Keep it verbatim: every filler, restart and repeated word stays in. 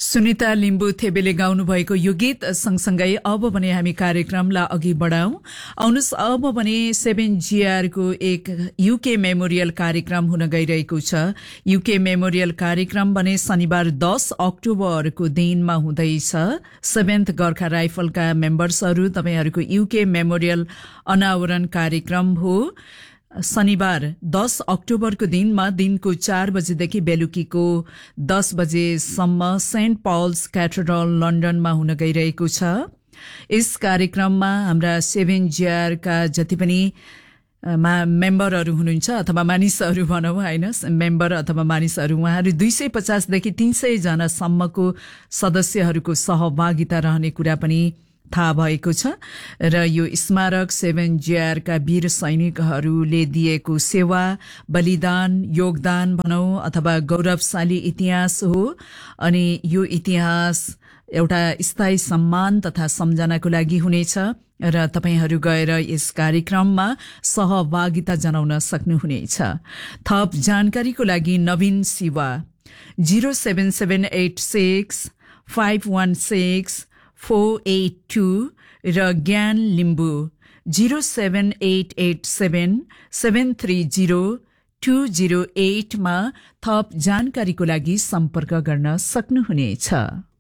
सुनिता लिम्बू थेबेले गाउनु भएको यो गीत सँगसँगै अब भने हामी कार्यक्रमलाई अघि बढाउँ। आउनुहोस् अब भने सेभेन जीआर को एक यूके मेमोरियल कार्यक्रम हुन गइरहेको छ। यूके मेमोरियल कार्यक्रम भने शनिबार दस अक्टोबरको दिनमा हुँदैछ। सेभेन्थ गोर्खा राइफलका मेम्बर्सहरू तपाईहरूको यूके मेमोरियल अनावरण कार्यक्रम हो। शनिबार दस अक्टोबरको दिनमा दिनको चार बजेदेखि बेलुकीको दस बजेसम्म सेन्ट पल्स क्याथेड्रल लन्डनमा हुन गइरहेको छ। यस कार्यक्रममा हाम्रा सेभेन जीआर का जति पनि मा मेम्बरहरू हुनुहुन्छ अथवा मानिसहरू भनौँ होइन, मेम्बर अथवा मानिसहरू उहाँहरू दुई सय पचासदेखि तीन सय जनासम्मको सदस्यहरूको सहभागिता रहने कुरा पनि थाहा भएको छ। र यो स्मारक सेभेन जीआर का वीर सैनिकहरूले दिएको सेवा, बलिदान, योगदान भनौँ अथवा गौरवशाली इतिहास हो। अनि यो इतिहास एउटा स्थायी सम्मान तथा सम्झनाको लागि हुनेछ र तपाईहरू गएर यस कार्यक्रममा सहभागिता जनाउन सक्नुहुनेछ। थप जानकारीको लागि नवीन Shiva zero seven seven at six five one six four at two र ज्ञान Limbu zero seven at at seven seven three zero two zero at मा थप जानकारीको लागि सम्पर्क गर्न सक्नुहुनेछ।